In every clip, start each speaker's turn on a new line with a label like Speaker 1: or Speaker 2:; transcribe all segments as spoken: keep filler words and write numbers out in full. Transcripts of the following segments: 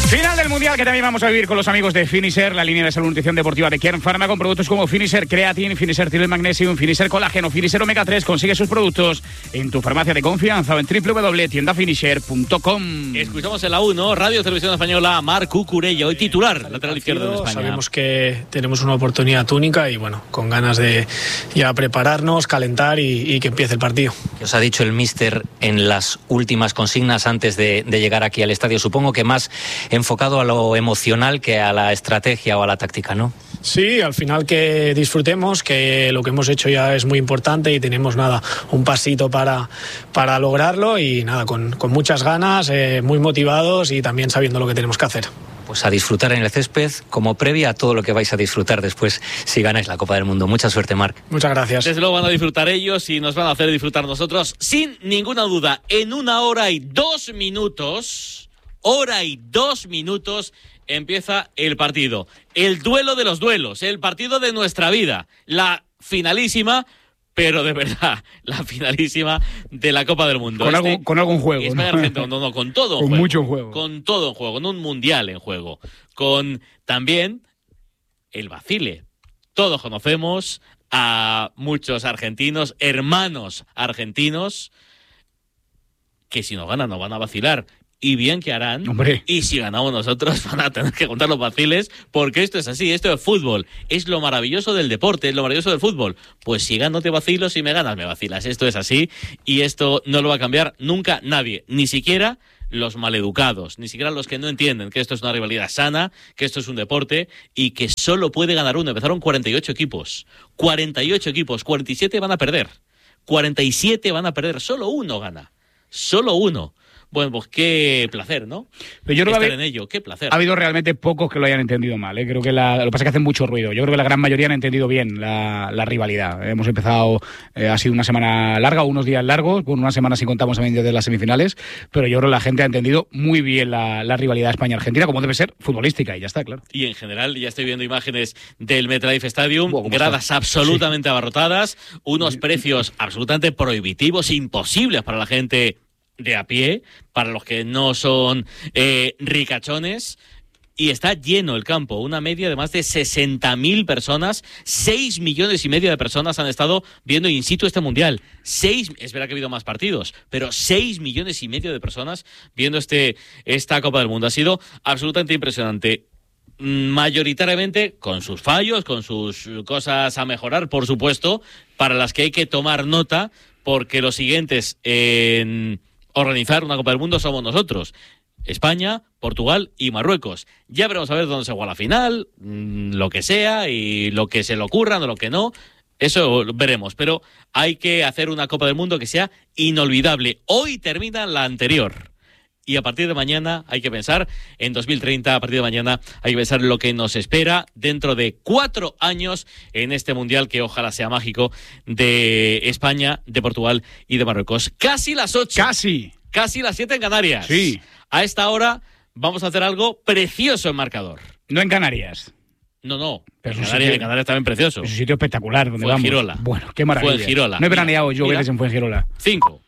Speaker 1: Final del Mundial que también vamos a vivir con los amigos de Finisher, la línea de salud nutrición deportiva de Kern Pharma, con productos como Finisher Creatine, Finisher Triple Magnesium, Finisher Colágeno, Finisher Omega tres. Consigue sus productos en tu farmacia de confianza o en doble u doble u doble u punto tienda finisher punto com.
Speaker 2: Escuchamos en la uno, Radio Televisión Española, a Marc Cucurella, hoy titular, lateral izquierdo de España.
Speaker 3: Sabemos que tenemos una oportunidad única y bueno, con ganas de ya prepararnos, calentar y, y que empiece el partido.
Speaker 4: ¿Qué os ha dicho el míster en las últimas consignas antes de, de llegar aquí al estadio? Supongo que más enfocado a lo emocional que a la estrategia o a la táctica, ¿no?
Speaker 3: Sí, al final que disfrutemos, que lo que hemos hecho ya es muy importante y tenemos nada, un pasito para, para lograrlo y nada, con, con muchas ganas, eh, muy motivados y también sabiendo lo que tenemos que hacer.
Speaker 4: Pues a disfrutar en el césped como previa a todo lo que vais a disfrutar después si ganáis la Copa del Mundo. Mucha suerte, Marc.
Speaker 3: Muchas gracias.
Speaker 2: Desde luego van a disfrutar ellos y nos van a hacer disfrutar nosotros, sin ninguna duda. En una hora y dos minutos, hora y dos minutos, empieza el partido. El duelo de los duelos, el partido de nuestra vida, la finalísima, pero de verdad, la finalísima de la Copa del Mundo.
Speaker 1: Con,
Speaker 2: este,
Speaker 1: algún, con algún juego.
Speaker 2: España,
Speaker 1: ¿no?
Speaker 2: Argentina, no, no, con todo en
Speaker 1: con
Speaker 2: juego.
Speaker 1: mucho en juego.
Speaker 2: Con todo en juego, con un mundial en juego. Con también el vacile. Todos conocemos a muchos argentinos, hermanos argentinos, que si nos ganan nos van a vacilar. Y bien que harán.
Speaker 1: Hombre.
Speaker 2: Y si ganamos nosotros van a tener que contar los vaciles, porque esto es así, esto es fútbol. Es lo maravilloso del deporte, es lo maravilloso del fútbol. Pues si gano te vacilo, si me ganas me vacilas. Esto es así y esto no lo va a cambiar nunca nadie, ni siquiera los maleducados, ni siquiera los que no entienden que esto es una rivalidad sana, que esto es un deporte y que solo puede ganar uno. Empezaron cuarenta y ocho equipos, cuarenta y ocho equipos, cuarenta y siete van a perder, cuarenta y siete van a perder, solo uno gana, solo uno. Bueno, pues qué placer, ¿no?
Speaker 1: Pero yo creo
Speaker 2: Estar
Speaker 1: que
Speaker 2: en ello, qué placer.
Speaker 1: Ha habido realmente pocos que lo hayan entendido mal, ¿eh? Creo que la, lo que pasa es que hacen mucho ruido. Yo creo que la gran mayoría han entendido bien la, la rivalidad. Hemos empezado, eh, ha sido una semana larga, unos días largos, bueno, una semana si contamos también desde las semifinales, pero yo creo que la gente ha entendido muy bien la, la rivalidad España-Argentina, como debe ser futbolística, y ya está, claro.
Speaker 2: Y en general, ya estoy viendo imágenes del MetLife Stadium,
Speaker 1: Wow,
Speaker 2: gradas
Speaker 1: está?
Speaker 2: absolutamente
Speaker 1: Sí.
Speaker 2: abarrotadas, unos precios absolutamente prohibitivos, imposibles para la gente de a pie, para los que no son eh, ricachones, y está lleno el campo, una media de más de sesenta mil personas, seis millones y medio de personas han estado viendo in situ este Mundial. Seis, es verdad que ha habido más partidos, pero seis millones y medio de personas viendo este esta Copa del Mundo. Ha sido absolutamente impresionante. Mayoritariamente con sus fallos, con sus cosas a mejorar, por supuesto, para las que hay que tomar nota, porque los siguientes en organizar una Copa del Mundo somos nosotros, España, Portugal y Marruecos. Ya veremos a ver dónde se juega la final, lo que sea y lo que se le ocurra, no lo que no, eso veremos, pero hay que hacer una Copa del Mundo que sea inolvidable. Hoy termina la anterior y a partir de mañana hay que pensar en dos mil treinta, a partir de mañana hay que pensar en lo que nos espera dentro de cuatro años en este Mundial que ojalá sea mágico de España, de Portugal y de Marruecos. Casi las ocho.
Speaker 1: Casi.
Speaker 2: Casi las siete en Canarias.
Speaker 1: Sí.
Speaker 2: A esta hora vamos a hacer algo precioso en marcador.
Speaker 1: No en Canarias.
Speaker 2: No, no.
Speaker 1: Pero
Speaker 2: en
Speaker 1: es un
Speaker 2: Canarias,
Speaker 1: sitio-
Speaker 2: en Canarias también precioso.
Speaker 1: Es un sitio espectacular donde vamos.
Speaker 2: Fuengirola.
Speaker 1: Bueno, qué maravilla.
Speaker 2: Fuengirola.
Speaker 1: No he veraneado yo
Speaker 2: Mira.
Speaker 1: veces en Fuengirola.
Speaker 2: Cinco.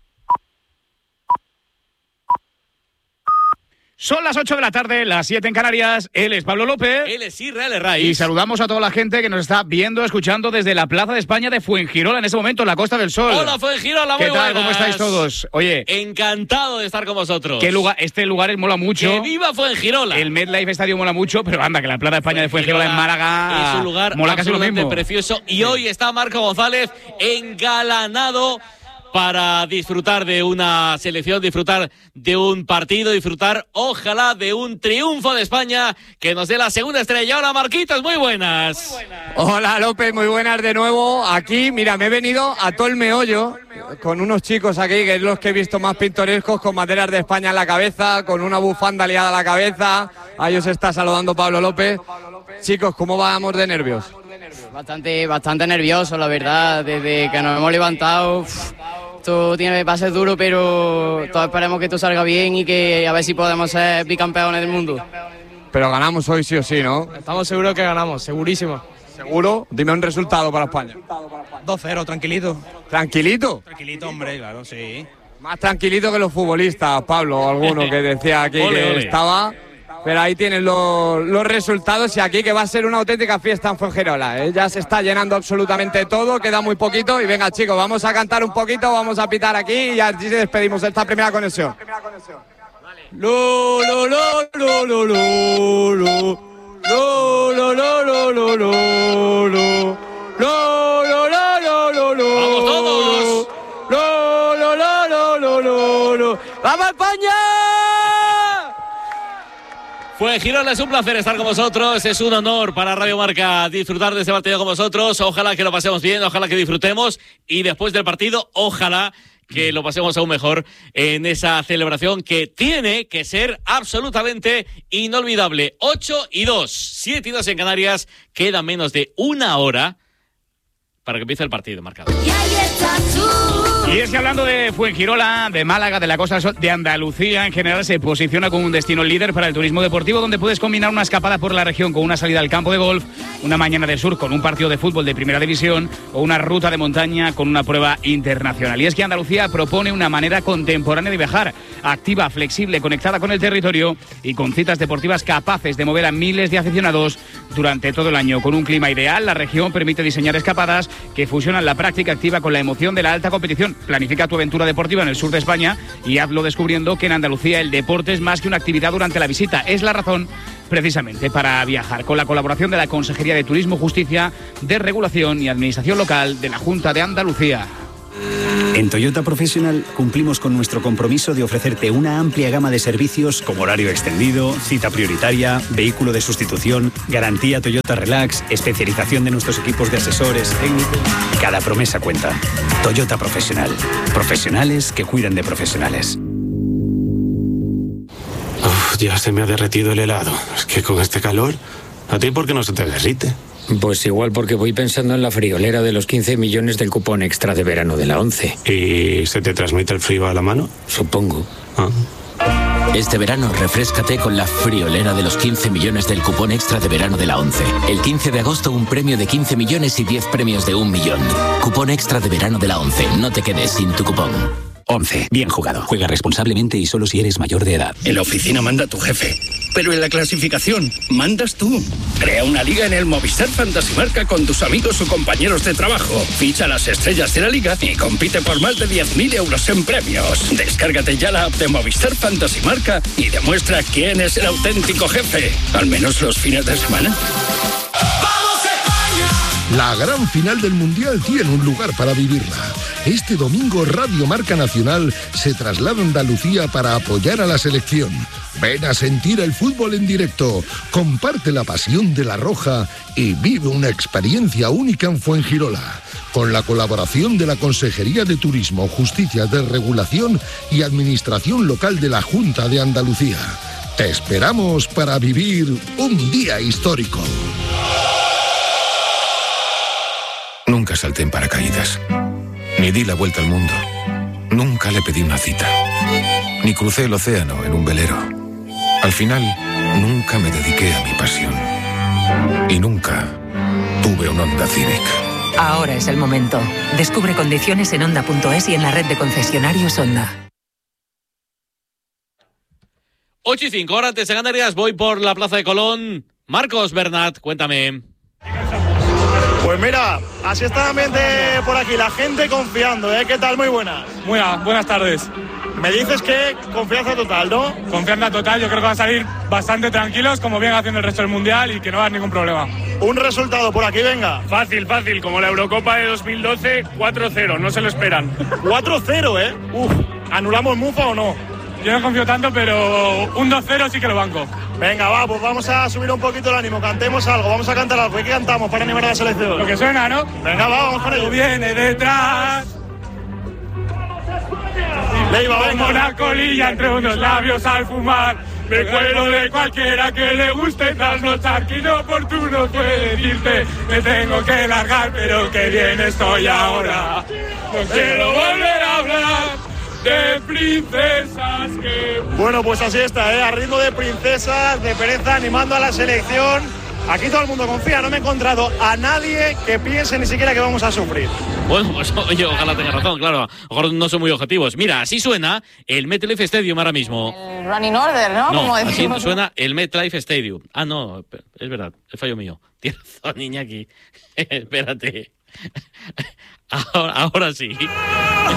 Speaker 1: Son las ocho de la tarde, las siete en Canarias. Él es Pablo López.
Speaker 2: Él es Israel Raiz.
Speaker 1: Y saludamos a toda la gente que nos está viendo, escuchando desde la Plaza de España de Fuengirola, en este momento, en la Costa del Sol.
Speaker 2: Hola, Fuengirola, muy
Speaker 1: ¿Qué tal?
Speaker 2: buenas.
Speaker 1: ¿Cómo estáis todos? Oye,
Speaker 2: Encantado de estar con vosotros.
Speaker 1: ¿qué lugar? Este lugar mola mucho.
Speaker 2: ¡Que viva Fuengirola!
Speaker 1: El MetLife Stadium mola mucho, pero anda, que la Plaza de España de Fuengirola en Málaga
Speaker 2: es un lugar
Speaker 1: mola casi lo
Speaker 2: absolutamente
Speaker 1: mismo.
Speaker 2: precioso. Y hoy está Marco González engalanado para disfrutar de una selección, disfrutar de un partido, disfrutar, ojalá, de un triunfo de España que nos dé la segunda estrella. Hola, Marquitos, muy buenas. Muy buenas.
Speaker 5: Hola, López, muy buenas de nuevo. Aquí, mira, me he venido a todo el meollo con unos chicos aquí, que es los que he visto más pintorescos, con banderas de España en la cabeza, con una bufanda liada a la cabeza. Ahí os está saludando Pablo López. Chicos, ¿cómo vamos de nervios?
Speaker 6: Bastante, bastante nervioso, la verdad, desde que nos hemos levantado. Uf, esto tiene, va a ser duro, pero todos esperemos que esto salga bien y que a ver si podemos ser bicampeones del mundo.
Speaker 5: Pero ganamos hoy sí o sí, ¿no?
Speaker 7: Estamos seguros que ganamos, segurísimo.
Speaker 5: ¿Seguro? Dime un resultado para España.
Speaker 7: dos cero, tranquilito.
Speaker 5: ¿Tranquilito?
Speaker 7: Tranquilito, hombre, claro, sí.
Speaker 5: Más tranquilito que los futbolistas, Pablo, alguno que decía aquí
Speaker 2: Ole,
Speaker 5: que
Speaker 2: ole.
Speaker 5: estaba... pero ahí tienen los, los resultados y aquí que va a ser una auténtica fiesta en Fuengirola, ¿eh? Ya se está llenando absolutamente todo, queda muy poquito y venga chicos, vamos a cantar un poquito, vamos a pitar aquí y así despedimos esta primera conexión. Lo, lo, lo, lo, lo, lo, lo. Lo, lo, lo, lo, lo, lo, lo. Lo, lo, lo, lo, lo, lo.
Speaker 2: ¡Vamos todos!
Speaker 5: Lo, lo, lo, lo, lo, lo, lo. ¡Vamos España!
Speaker 2: Fuengirola, es un placer estar con vosotros, es un honor para Radio Marca disfrutar de este partido con vosotros, ojalá que lo pasemos bien, ojalá que disfrutemos y después del partido, ojalá que lo pasemos aún mejor en esa celebración que tiene que ser absolutamente inolvidable. ocho y dos, siete y dos en Canarias, queda menos de una hora para que empiece el partido marcado.
Speaker 1: Y es que hablando de Fuengirola, de Málaga, de la Costa del Sol, de Andalucía en general, se posiciona como un destino líder para el turismo deportivo, donde puedes combinar una escapada por la región con una salida al campo de golf, una mañana de sur con un partido de fútbol de primera división o una ruta de montaña con una prueba internacional. Y es que Andalucía propone una manera contemporánea de viajar, activa, flexible, conectada con el territorio y con citas deportivas capaces de mover a miles de aficionados durante todo el año. Con un clima ideal, la región permite diseñar escapadas que fusionan la práctica activa con la emoción de la alta competición. Planifica tu aventura deportiva en el sur de España y hazlo descubriendo que en Andalucía el deporte es más que una actividad durante la visita. Es la razón precisamente para viajar, con la colaboración de la Consejería de Turismo, Justicia, de Regulación y Administración Local de la Junta de Andalucía.
Speaker 8: En Toyota Professional cumplimos con nuestro compromiso de ofrecerte una amplia gama de servicios como horario extendido, cita prioritaria, vehículo de sustitución, garantía Toyota Relax, especialización de nuestros equipos de asesores técnicos. Cada promesa cuenta. Toyota Professional. Profesionales que cuidan de profesionales.
Speaker 9: Uf, ya se me ha derretido el helado. Es que con este calor, ¿a ti por qué no se te derrite?
Speaker 10: Pues igual porque voy pensando en la friolera de los quince millones del cupón extra de verano de la ONCE.
Speaker 9: ¿Y se te transmite el frío a la mano?
Speaker 10: Supongo.
Speaker 9: Ah.
Speaker 11: Este verano refréscate con la friolera de los quince millones del cupón extra de verano de la ONCE. El quince de agosto un premio de quince millones y diez premios de un millón. Cupón extra de verano de la ONCE. No te quedes sin tu cupón.
Speaker 8: once. Bien jugado. Juega responsablemente y solo si eres mayor de edad.
Speaker 12: En la oficina manda tu jefe, pero en la clasificación mandas tú. Crea una liga en el Movistar Fantasy Marca con tus amigos o compañeros de trabajo. Ficha las estrellas de la liga y compite por más de diez mil euros en premios. Descárgate ya la app de Movistar Fantasy Marca y demuestra quién es el auténtico jefe. Al menos los fines de semana.
Speaker 13: La gran final del Mundial tiene un lugar para vivirla. Este domingo Radio Marca Nacional se traslada a Andalucía para apoyar a la selección. Ven a sentir el fútbol en directo, comparte la pasión de la Roja y vive una experiencia única en Fuengirola. Con la colaboración de la Consejería de Turismo, Justicia de Regulación y Administración Local de la Junta de Andalucía. Te esperamos para vivir un día histórico.
Speaker 14: Nunca salté en paracaídas, ni di la vuelta al mundo, nunca le pedí una cita, ni crucé el océano en un velero. Al final, nunca me dediqué a mi pasión, y nunca tuve un Honda Civic.
Speaker 15: Ahora es el momento. Descubre condiciones en honda punto es y en la red de concesionarios Honda.
Speaker 2: ocho y cinco, ahora antes de Canarias, voy por la Plaza de Colón. Marcos Bernat, cuéntame.
Speaker 16: Pues mira, así está el ambiente por aquí, la gente confiando, ¿eh? ¿Qué tal? Muy buenas.
Speaker 17: Buenas, buenas tardes.
Speaker 16: Me dices que confianza total, ¿no?
Speaker 17: Confianza total, yo creo que van a salir bastante tranquilos, como vienen haciendo el resto del Mundial y que no va a haber ningún problema.
Speaker 16: Un resultado por aquí, venga.
Speaker 17: Fácil, fácil, como la Eurocopa de dos mil doce, cuatro cero, no se lo esperan.
Speaker 16: cuatro cero, ¿eh? Uf, ¿anulamos Mufa o no?
Speaker 17: Yo no confío tanto, pero un dos cero sí que lo banco.
Speaker 16: Venga, va, pues vamos a subir un poquito el ánimo, cantemos algo, vamos a cantar algo. ¿Y qué cantamos para animar a la selección?
Speaker 17: Lo que suena, ¿no?
Speaker 16: Venga, va, vamos con ello.
Speaker 17: Viene detrás.
Speaker 16: Leiva, venga.
Speaker 17: Como una colilla entre unos labios al fumar. Me cuelo de cualquiera que le guste trasnochar, que inoportuno puede decirte. Me tengo que largar, pero que bien estoy ahora. No quiero volver a hablar de princesas que...
Speaker 16: Bueno, pues así está, ¿eh? A ritmo de princesas, de pereza, animando a la selección. Aquí todo el mundo confía, no me he encontrado a nadie que piense ni siquiera que vamos a sufrir.
Speaker 2: Bueno, pues oye, ojalá tenga razón, claro. A lo mejor no son muy objetivos. Mira, así suena el MetLife Stadium ahora mismo.
Speaker 18: El running order, ¿no?
Speaker 2: No,
Speaker 18: Como
Speaker 2: así
Speaker 18: decimos.
Speaker 2: suena el MetLife Stadium. Ah, no, es verdad, es fallo mío. Tienes razón, Iñaki. Espérate. Ahora, ahora sí.